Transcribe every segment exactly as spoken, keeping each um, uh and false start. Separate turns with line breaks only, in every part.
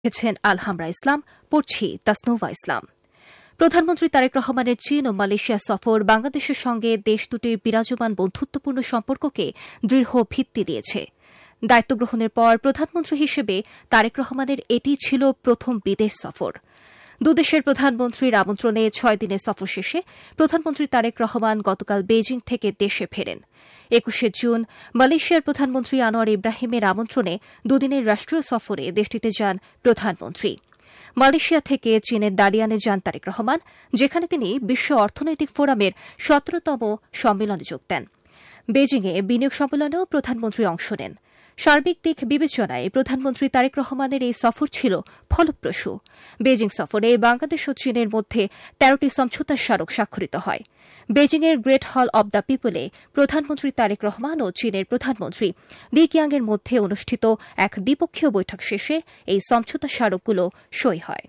লিখেছেন আলহামরা ইসলাম, পড়ছি তাসনুভা ইসলাম। প্রধানমন্ত্রী তারেক রহমানের চীন ও মালয়েশিয়া সফর বাংলাদেশের সঙ্গে দেশ দুটির বিরাজমান বন্ধুত্বপূর্ণ সম্পর্ককে দৃঢ় ভিত্তি দিয়েছে। দায়িত্ব গ্রহণের পর প্রধানমন্ত্রী হিসেবে তারেক রহমানের এটি ছিল প্রথম বিদেশ সফর। দুদেশের প্রধানমন্ত্রীর আমন্ত্রণে ছয় দিনের সফর শেষে প্রধানমন্ত্রী তারেক রহমান গতকাল বেইজিং থেকে দেশে ফেরেন। একুশে জুন মালয়েশিয়ার প্রধানমন্ত্রী আনোয়ার ইব্রাহিমের আমন্ত্রণে দুদিনের রাষ্ট্রীয় সফরে দেশটিতে যান প্রধানমন্ত্রী। মালয়েশিয়া থেকে চীনের দালিয়ানে যান তারেক রহমান, যেখানে তিনি বিশ্ব অর্থনৈতিক ফোরামের সতেরোতম সম্মেলনে যোগ দেন। বেইজিংয়ে বিনিয়োগ সম্মেলনেও প্রধানমন্ত্রী অংশ নেন। সার্বিক দিক বিবেচনায় প্রধানমন্ত্রী তারেক রহমানের এই সফর ছিল ফলপ্রসূ। বেইজিং সফরে বাংলাদেশ ও চীনের মধ্যে তেরোটি সমঝোতা স্মারক স্বাক্ষরিত হয়। বেইজিংয়ের গ্রেট হল অব দ্য পিপলে প্রধানমন্ত্রী তারেক রহমান ও চীনের প্রধানমন্ত্রী লি কিয়াংয়ের মধ্যে অনুষ্ঠিত এক দ্বিপক্ষীয় বৈঠক শেষে এই সমঝোতা স্মারকগুলো সই হয়।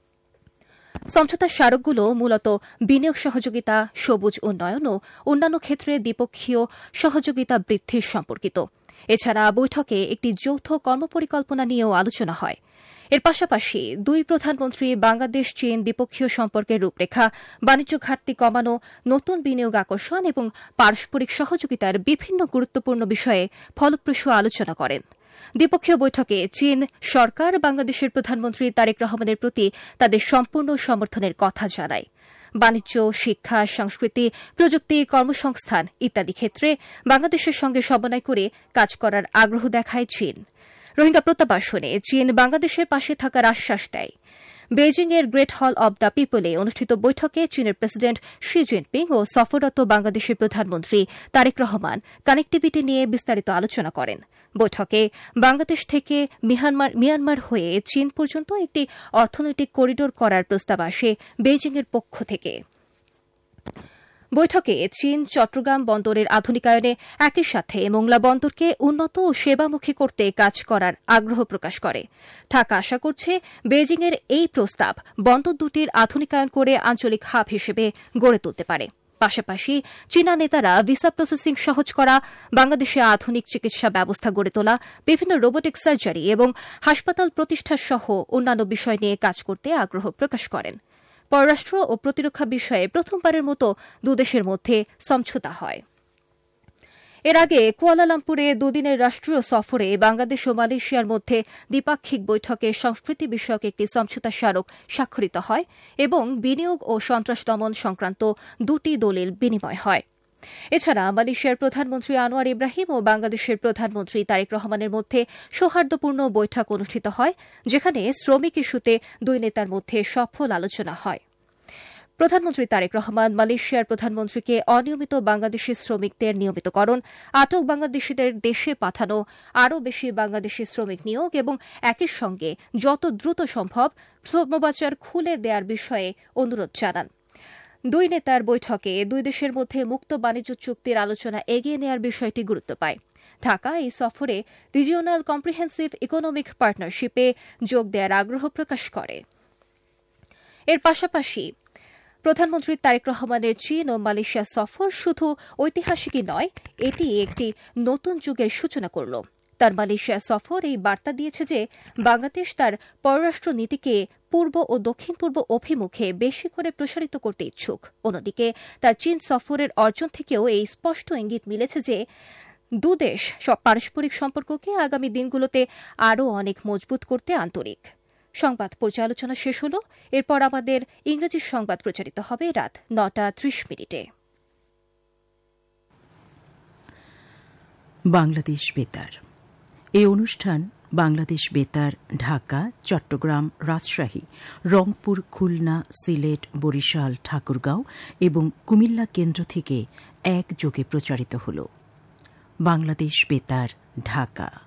সমঝোতা স্মারকগুলো মূলত বিনিয়োগ সহযোগিতা, সবুজ উন্নয়ন ও অন্যান্য ক্ষেত্রে দ্বিপক্ষীয় সহযোগিতা বৃদ্ধির সম্পর্কিত। এছাড়া বৈঠকে একটি যৌথ কর্মপরিকল্পনা নিয়েও আলোচনা হয়। এর পাশাপাশি দুই প্রধানমন্ত্রী বাংলাদেশ চীন দ্বিপক্ষীয় সম্পর্কের রূপরেখা, বাণিজ্য ঘাটতি কমানো, নতুন বিনিয়োগ আকর্ষণ এবং পারস্পরিক সহযোগিতার বিভিন্ন গুরুত্বপূর্ণ বিষয়ে ফলপ্রসূ আলোচনা করেন। দ্বিপক্ষীয় বৈঠকে চীন সরকার বাংলাদেশের প্রধানমন্ত্রী তারেক রহমানের প্রতি তাদের সম্পূর্ণ সমর্থনের কথা জানায়। বাণিজ্য, শিক্ষা, সংস্কৃতি, প্রযুক্তি, কর্মসংস্থান ইত্যাদি ক্ষেত্রে বাংলাদেশের সঙ্গে সমন্বয় করে কাজ করার আগ্রহ দেখায় চীন। রোহিঙ্গা প্রত্যাবাসনে চীন বাংলাদেশের পাশে থাকার আশ্বাস দেয়। বেইজিংয়ের গ্রেট হল অব দ্য পিপলে অনুষ্ঠিত বৈঠকে চীনের প্রেসিডেন্ট শি জিনপিং ও সফররত বাংলাদেশের প্রধানমন্ত্রী তারেক রহমান কানেক্টিভিটি নিয়ে বিস্তারিত আলোচনা করেন। বৈঠকে বাংলাদেশ থেকে মিয়ানমার হয়ে চীন পর্যন্ত একটি অর্থনৈতিক করিডোর করার প্রস্তাব আসে বেইজিংয়ের পক্ষ থেকে। বৈঠকে চীন চট্টগ্রাম বন্দরের আধুনিকায়নে একই সাথে মোংলা বন্দরকে উন্নত ও সেবামুখী করতে কাজ করার আগ্রহ প্রকাশ করে। ঢাকা আশা করছে বেইজিংয়ের এই প্রস্তাব বন্দর দুটির আধুনিকায়ন করে আঞ্চলিক হাব হিসেবে গড়ে তুলতে পারে। পাশাপাশি চীনা নেতারা ভিসা প্রসেসিং সহজ করা, বাংলাদেশে আধুনিক চিকিৎসা ব্যবস্থা গড়ে তোলা, বিভিন্ন রোবোটিক সার্জারি এবং হাসপাতাল প্রতিষ্ঠা সহ অন্যান্য বিষয় নিয়ে কাজ করতে আগ্রহ প্রকাশ করেন। পররাষ্ট্র ও প্রতিরক্ষা বিষয়ে প্রথমবারের মতো দুদেশের মধ্যে সমঝোতা হয়। এর আগে কুয়ালালামপুরে দুদিনের রাষ্ট্রীয় সফরে বাংলাদেশ ও মালয়েশিয়ার মধ্যে দ্বিপাক্ষিক বৈঠকে সংস্কৃতি বিষয়ক একটি সমঝোতা স্মারক স্বাক্ষরিত হয় এবং বিনিয়োগ ও সন্ত্রাস দমন সংক্রান্ত দুটি দলিল বিনিময় হয়। এছাড়া মালয়েশিয়ার প্রধানমন্ত্রী আনোয়ার ইব্রাহিম ও বাংলাদেশের প্রধানমন্ত্রী তারেক রহমানের মধ্যে সৌহার্দ্যপূর্ণ বৈঠক অনুষ্ঠিত হয়, যেখানে শ্রমিক ইস্যুতে দুই নেতার মধ্যে সফল আলোচনা হয়। প্রধানমন্ত্রী তারেক রহমান মালয়েশিয়ার প্রধানমন্ত্রীকে অনিয়মিত বাংলাদেশি শ্রমিকদের নিয়মিতকরণ, আটক বাংলাদেশিদের দেশে পাঠানো, আরও বেশি বাংলাদেশি শ্রমিক নিয়োগ এবং একই সঙ্গে যত দ্রুত সম্ভব শ্রমবাজার খুলে দেওয়ার বিষয়ে অনুরোধ জানান। দুই নেতার বৈঠকে দুই দেশের মধ্যে মুক্ত বাণিজ্য চুক্তির আলোচনা এগিয়ে নেওয়ার বিষয়টি গুরুত্ব পায়। ঢাকা এই সফরে রিজিওনাল কম্প্রিহেন্সিভ ইকোনমিক পার্টনারশিপে যোগ দেওয়ার আগ্রহ প্রকাশ করে। এর পাশাপাশি প্রধানমন্ত্রী তারেক রহমানের চীন ও মালয়েশিয়া সফর শুধু ঐতিহাসিকই নয়, এটি একটি নতুন যুগের সূচনা করল। তার মালয়েশিয়া সফর এই বার্তা দিয়েছে যে বাংলাদেশ তার পররাষ্ট্র নীতিকে পূর্ব ও দক্ষিণ পূর্ব অভিমুখে বেশি করে প্রসারিত করতে ইচ্ছুক। অন্যদিকে তার চীন সফরের অর্জন থেকেও এই স্পষ্ট ইঙ্গিত মিলেছে যে দুদেশ পারস্পরিক সম্পর্ককে আগামী দিনগুলোতে আরও অনেক মজবুত করতে আন্তরিক। সংবাদ পর্যালোচনা শেষ হল। এরপর আমাদের ইংরেজি সংবাদ প্রচারিত হবে রাত নটা ত্রিশ মিনিটে।
বাংলাদেশ বেতার এই অনুষ্ঠান বাংলাদেশ বেতার ঢাকা, চট্টগ্রাম, রাজশাহী, রংপুর, খুলনা, সিলেট, বরিশাল, ঠাকুরগাঁও এবং কুমিল্লা কেন্দ্র থেকে একযোগে প্রচারিত হল। বাংলাদেশ বেতার ঢাকা।